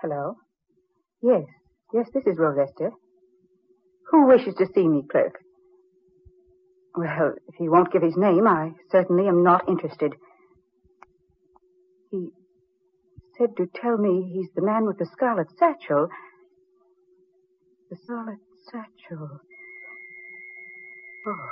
Hello? Yes, this is Rose Esther. Who wishes to see me, clerk? Well, if he won't give his name, I certainly am not interested. He said to tell me he's the man with the scarlet satchel. The scarlet satchel. Oh.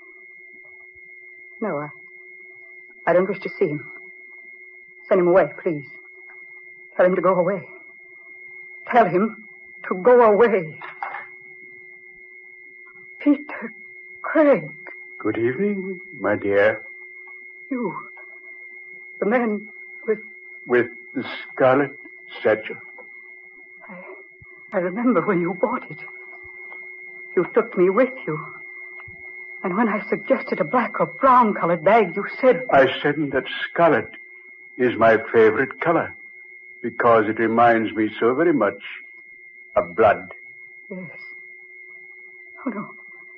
No, I don't wish to see him. Send him away, please. Tell him to go away. Tell him to go away. Peter Craig. Good evening, my dear. You, the man with the scarlet satchel. I remember when you bought it. You took me with you. And when I suggested a black or brown-colored bag, you said... I said that scarlet is my favorite color because it reminds me so very much of blood. Yes. Oh, no.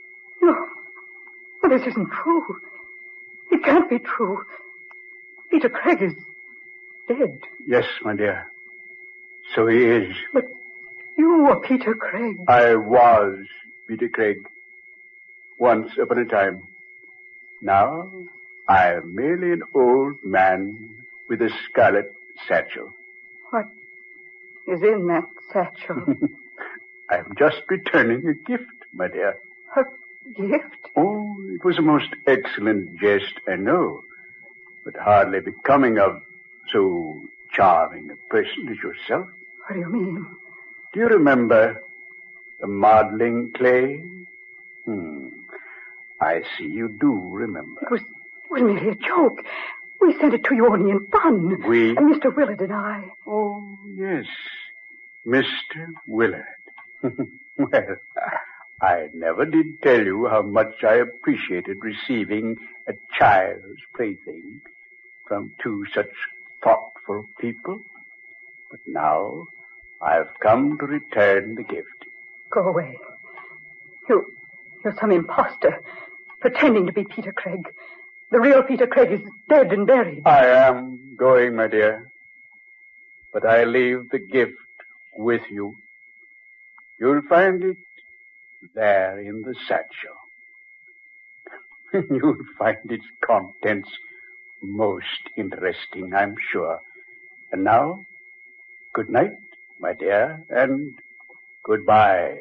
No, this isn't true. It can't be true. Peter Craig is dead. Yes, my dear. So he is. But you were Peter Craig. I was Peter Craig. Once upon a time. Now, I am merely an old man with a scarlet satchel. What is in that satchel? I'm just returning a gift, my dear. A gift? Oh, it was a most excellent jest, I know, but hardly becoming of so charming a person as yourself. What do you mean? Do you remember the modeling clay? I see you do remember. It was merely a joke. We sent it to you only in fun. We? Mr. Willard and I. Oh, yes. Mr. Willard. Well, I never did tell you how much I appreciated receiving a child's plaything from two such thoughtful people. But now I've come to return the gift. Go away. You're some imposter, pretending to be Peter Craig. The real Peter Craig is dead and buried. I am going, my dear. But I leave the gift with you. You'll find it there in the satchel. You'll find its contents most interesting, I'm sure. And now, good night, my dear, and goodbye.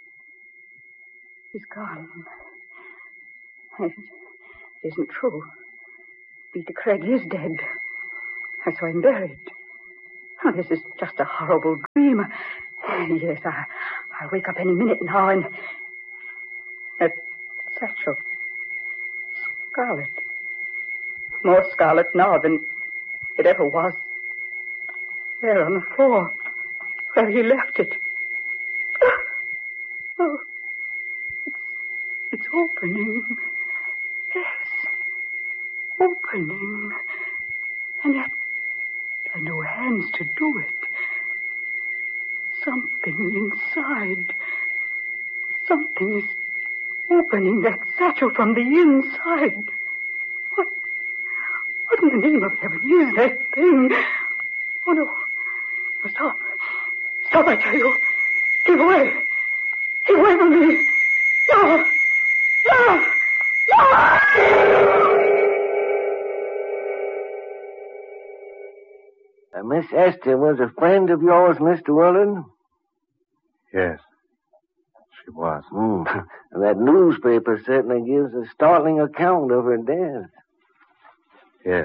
He's gone. It isn't true. Peter Craig is dead. I saw him buried. Oh, this is just a horrible dream. Yes, I'll wake up any minute now and... That satchel. Scarlet. More scarlet now than it ever was. There on the floor, where he left it. Oh, it's opening. Yes, opening. And yet, there are no hands to do it. Something inside. Something is opening that satchel from the inside. What in the name of heaven is that thing? Oh, no. Stop. Stop, I tell you. Keep away. Keep away from me. No. No. No. Miss Esther was a friend of yours, Mr. Willard? Yes, she was. That newspaper certainly gives a startling account of her death. Yes.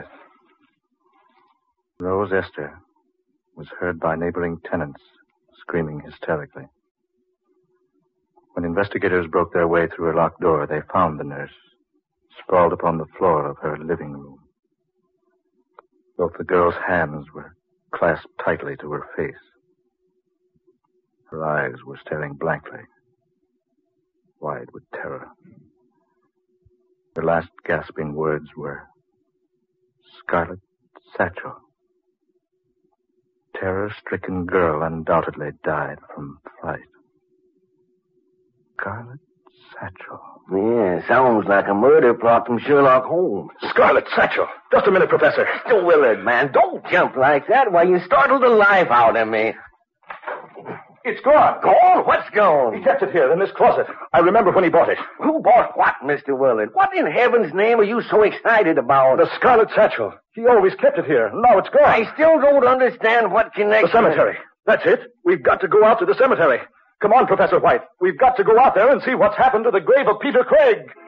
Rose Esther was heard by neighboring tenants screaming hysterically. When investigators broke their way through her locked door, they found the nurse sprawled upon the floor of her living room. Both the girl's hands were clasped tightly to her face. Her eyes were staring blankly, wide with terror. Her last gasping words were, "Scarlet satchel." Terror-stricken girl undoubtedly died from fright. Scarlet satchel. Yeah, sounds like a murder plot from Sherlock Holmes. Scarlet satchel. Just a minute, Professor. Mr. Willard, man, don't jump like that. Why, you startled the life out of me. It's gone. Gone? What's gone? He kept it here in this closet. I remember when he bought it. Who bought what, Mr. Willard? What in heaven's name are you so excited about? The scarlet satchel. He always kept it here. Now it's gone. I still don't understand what connection... The cemetery. That's it. We've got to go out to the cemetery. Come on, Professor White. We've got to go out there and see what's happened to the grave of Peter Craig.